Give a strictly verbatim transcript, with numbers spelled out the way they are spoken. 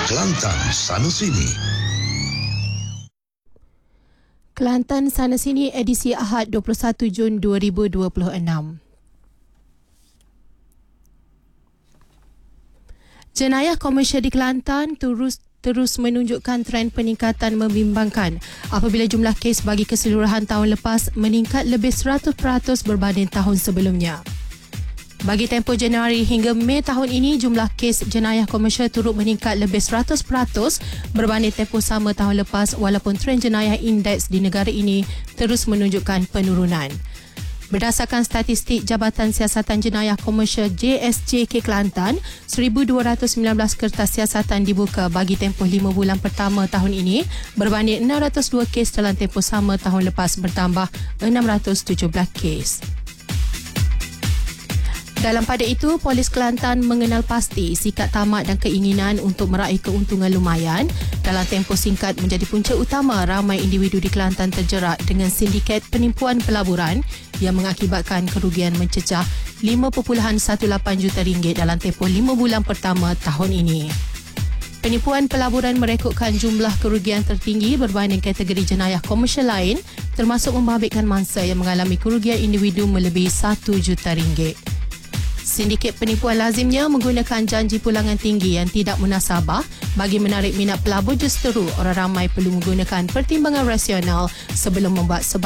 Kelantan sana sini. Kelantan sana sini edisi Ahad dua puluh satu Jun dua ribu dua puluh enam. Jenayah komersial di Kelantan terus terus menunjukkan tren peningkatan membimbangkan apabila jumlah kes bagi keseluruhan tahun lepas meningkat lebih seratus peratus berbanding tahun sebelumnya. Bagi tempoh Januari hingga Mei tahun ini, jumlah kes jenayah komersial turut meningkat lebih seratus peratus berbanding tempoh sama tahun lepas walaupun tren jenayah indeks di negara ini terus menunjukkan penurunan. Berdasarkan statistik Jabatan Siasatan Jenayah Komersial J S J K Kelantan, seribu dua ratus sembilan belas kertas siasatan dibuka bagi tempoh lima bulan pertama tahun ini berbanding enam ratus dua kes dalam tempoh sama tahun lepas, bertambah enam ratus tujuh belas kes. Dalam pada itu, Polis Kelantan mengenal pasti sikap tamak dan keinginan untuk meraih keuntungan lumayan dalam tempoh singkat menjadi punca utama ramai individu di Kelantan terjerat dengan sindiket penipuan pelaburan yang mengakibatkan kerugian mencecah lima perpuluhan lapan belas juta ringgit dalam tempoh lima bulan pertama tahun ini. Penipuan pelaburan merekodkan jumlah kerugian tertinggi berbanding kategori jenayah komersial lain, termasuk membabitkan mangsa yang mengalami kerugian individu melebihi satu juta ringgit. Sindiket penipuan lazimnya menggunakan janji pulangan tinggi yang tidak munasabah bagi menarik minat pelabur justeru. Orang ramai perlu menggunakan pertimbangan rasional sebelum membuat sebab